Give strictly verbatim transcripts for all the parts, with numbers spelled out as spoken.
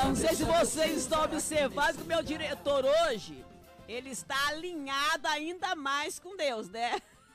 Não sei se vocês estão observando que o meu diretor hoje, ele está alinhado ainda mais com Deus, né?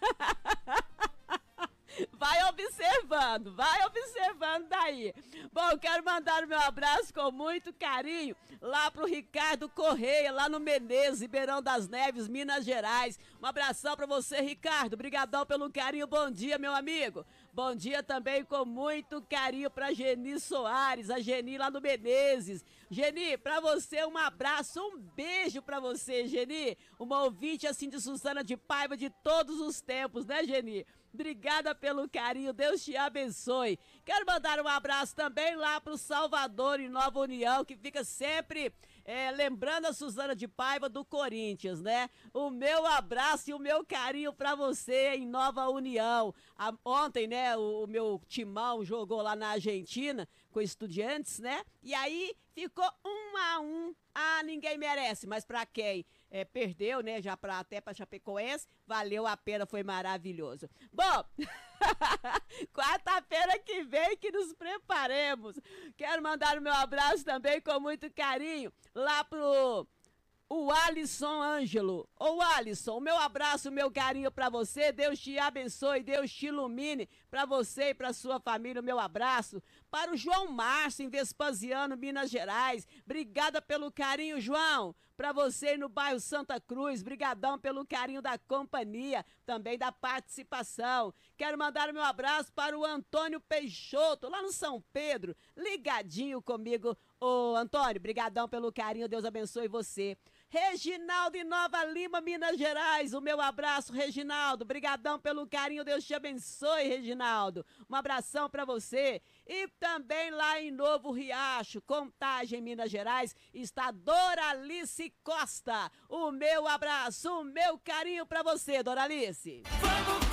Vai observando, vai observando daí. Bom, quero mandar o meu abraço com muito carinho lá pro Ricardo Correia, lá no Menezes, Ribeirão das Neves, Minas Gerais. Um abração pra você, Ricardo. Obrigadão pelo carinho. Bom dia, meu amigo. Bom dia também com muito carinho pra Geni Soares, a Geni lá no Menezes. Geni, pra você um abraço, um beijo pra você, Geni. Uma ouvinte assim de Suzana de Paiva de todos os tempos, né, Geni? Obrigada pelo carinho, Deus te abençoe. Quero mandar um abraço também lá pro Salvador e Nova União, que fica sempre é, lembrando a Suzana de Paiva do Corinthians, né? O meu abraço e o meu carinho pra você em Nova União. A, ontem, né, o, o meu timão jogou lá na Argentina com Estudiantes, né? E aí ficou um a um. Ah, ninguém merece, mas pra quem é, perdeu, né, já pra, até pra Chapecoense, valeu a pena, foi maravilhoso. Bom, quarta-feira que vem que nos preparemos. Quero mandar o meu abraço também com muito carinho lá pro... o Alisson Ângelo. Ô Alisson, o meu abraço, o meu carinho pra você, Deus te abençoe, Deus te ilumine, pra você e pra sua família, o meu abraço. Para o João Márcio, em Vespasiano, Minas Gerais, obrigada pelo carinho, João. Pra você no bairro Santa Cruz, brigadão pelo carinho da companhia, também da participação. Quero mandar o meu abraço para o Antônio Peixoto, lá no São Pedro, ligadinho comigo. Ô Antônio, brigadão pelo carinho, Deus abençoe você. Reginaldo em Nova Lima, Minas Gerais, o meu abraço, Reginaldo, brigadão pelo carinho, Deus te abençoe, Reginaldo, um abração pra você. E também lá em Novo Riacho, Contagem, Minas Gerais, está Doralice Costa, o meu abraço, o meu carinho pra você, Doralice. Vamos!